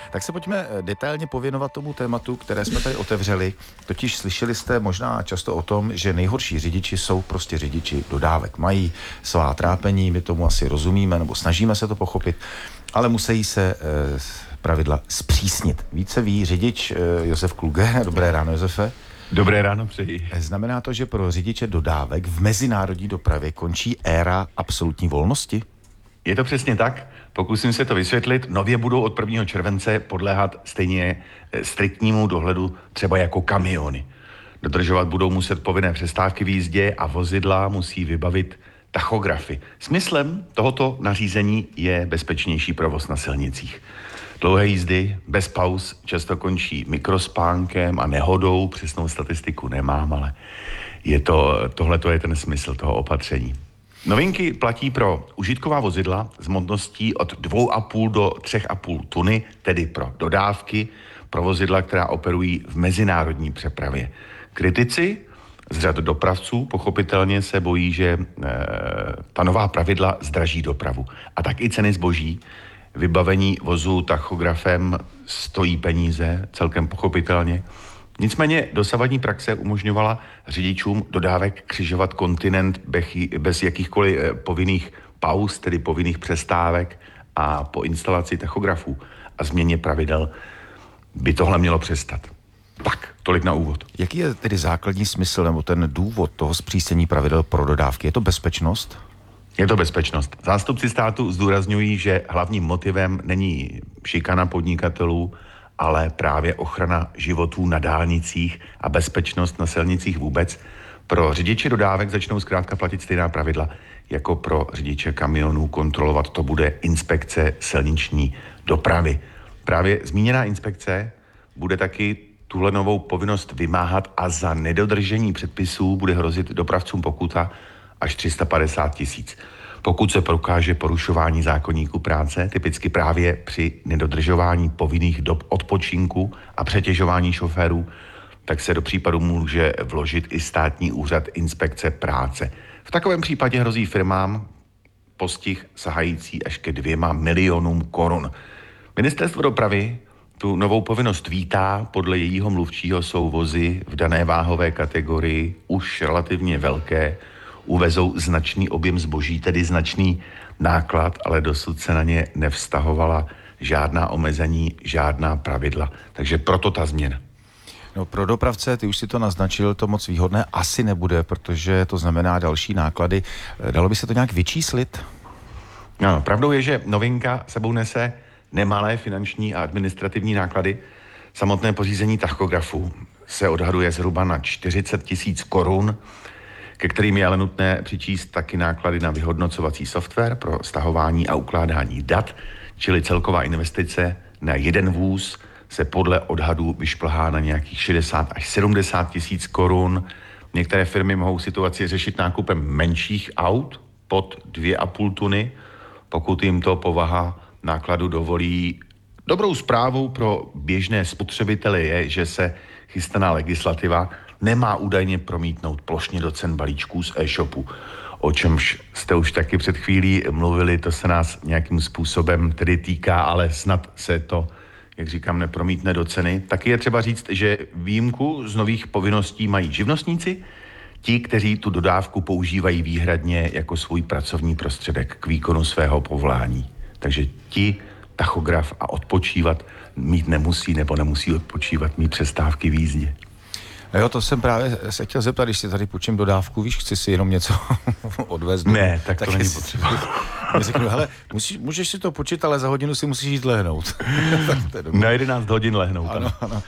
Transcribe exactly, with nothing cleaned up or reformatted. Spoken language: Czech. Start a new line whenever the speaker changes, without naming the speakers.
Tak se pojďme detailně pověnovat tomu tématu, které jsme tady otevřeli. Totiž slyšeli jste možná často o tom, že nejhorší řidiči jsou prostě řidiči dodávek. Mají svá trápení, my tomu asi rozumíme, nebo snažíme se to pochopit, ale musí se eh, pravidla zpřísnit. Více ví řidič eh, Josef Kluge. Dobré ráno, Josefe.
Dobré ráno přeji.
Znamená to, že pro řidiče dodávek v mezinárodní dopravě končí éra absolutní volnosti?
Je to přesně tak. Pokusím se to vysvětlit. Nově budou od prvního července podléhat stejně striktnímu dohledu třeba jako kamiony. Dodržovat budou muset povinné přestávky v jízdě a vozidla musí vybavit tachografy. Smyslem tohoto nařízení je bezpečnější provoz na silnicích. Dlouhé jízdy bez pauz často končí mikrospánkem a nehodou. Přesnou statistiku nemám, ale je to, tohle je ten smysl toho opatření. Novinky platí pro užitková vozidla s hmotností od dvě a půl do tři a půl tuny, tedy pro dodávky, pro vozidla, která operují v mezinárodní přepravě. Kritici z řad dopravců pochopitelně se bojí, že e, ta nová pravidla zdraží dopravu. A tak i ceny zboží. Vybavení vozu tachografem stojí peníze, celkem pochopitelně. Nicméně dosavadní praxe umožňovala řidičům dodávek křižovat kontinent bez jakýchkoliv povinných pauz, tedy povinných přestávek, a po instalaci tachografů a změně pravidel by tohle mělo přestat. Tak, tolik na úvod.
Jaký je tedy základní smysl nebo ten důvod toho zpřísnění pravidel pro dodávky? Je to bezpečnost?
Je to bezpečnost. Zástupci státu zdůrazňují, že hlavním motivem není šikana podnikatelů, ale právě ochrana životů na dálnicích a bezpečnost na silnicích vůbec. Pro řidiče dodávek začnou zkrátka platit stejná pravidla jako pro řidiče kamionů. Kontrolovat to bude inspekce silniční dopravy. Právě zmíněná inspekce bude taky tuhle novou povinnost vymáhat a za nedodržení předpisů bude hrozit dopravcům pokuta až tři sta padesát tisíc. Pokud se prokáže porušování zákoníku práce, typicky právě při nedodržování povinných dob odpočinku a přetěžování šoférů, tak se do případu může vložit i státní úřad inspekce práce. V takovém případě hrozí firmám postih sahající až ke dvěma milionům korun. Ministerstvo dopravy tu novou povinnost vítá. Podle jejího mluvčího jsou vozy v dané váhové kategorii už relativně velké, uvezou značný objem zboží, tedy značný náklad, ale dosud se na ně nevztahovala žádná omezení, žádná pravidla. Takže proto ta změna.
No, pro dopravce, ty už si to naznačil, to moc výhodné asi nebude, protože to znamená další náklady. Dalo by se to nějak vyčíslit?
No, pravdou je, že novinka sebou nese nemalé finanční a administrativní náklady. Samotné pořízení tachografu se odhaduje zhruba na čtyřicet tisíc korun, ke kterým je ale nutné přičíst taky náklady na vyhodnocovací software pro stahování a ukládání dat, čili celková investice na jeden vůz se podle odhadů vyšplhá na nějakých šedesát až sedmdesát tisíc korun. Některé firmy mohou situaci řešit nákupem menších aut pod dvě a půl tuny, pokud jim to povaha nákladu dovolí. Dobrou zprávou pro běžné spotřebitele je, že se chystaná legislativa nemá údajně promítnout plošně do cen balíčků z e-shopu. O čemž jste už taky před chvílí mluvili, to se nás nějakým způsobem tedy týká, ale snad se to, jak říkám, nepromítne do ceny. Taky je třeba říct, že výjimku z nových povinností mají živnostníci, ti, kteří tu dodávku používají výhradně jako svůj pracovní prostředek k výkonu svého povolání. Takže ti tachograf a odpočívat mít nemusí nebo nemusí odpočívat, mít přestávky v jízdě.
A jo, to jsem právě se chtěl zeptat, když si tady půjčím dodávku, víš, chci si jenom něco odvést.
Ne, tak to
tak
není potřeba.
Já řeknu, hele, musíš, můžeš si to počít, ale za hodinu si musíš jít lehnout. Tak to je
na jedenáct hodin lehnout.
Ano, ano.